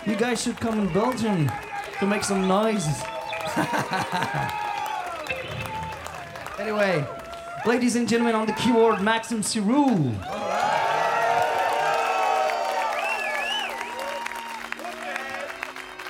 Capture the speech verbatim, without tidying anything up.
You guys should come in Belgium to make some noise. Anyway, ladies and gentlemen, on the keyboard, Maxim Cyrul.